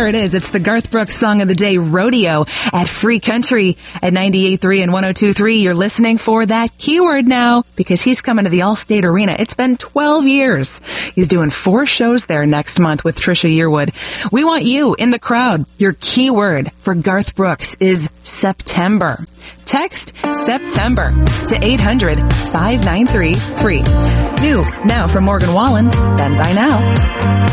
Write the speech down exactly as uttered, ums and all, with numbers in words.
it is. It's the Garth Brooks Song of the Day Rodeo at Free Country at ninety-eight point three and one oh two point three. You're listening for that keyword now because he's coming to the Allstate Arena. It's been twelve years. He's doing four shows there next month with Trisha Yearwood. We want you in the crowd. Your keyword for Garth Brooks is September. Text September to eight hundred, five nine three, free. New now from Morgan Wallen. Then by now.